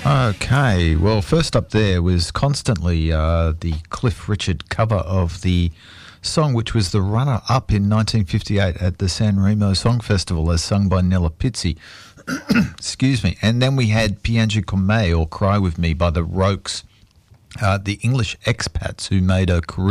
Okay, well, first up there was Constantly, the Cliff Richard cover of the song which was the runner-up in 1958 at the San Remo Song Festival as sung by Nella Pizzi. Excuse me. And then we had Piangi con me, or Cry With Me, by the Rokes, the English expats who made a career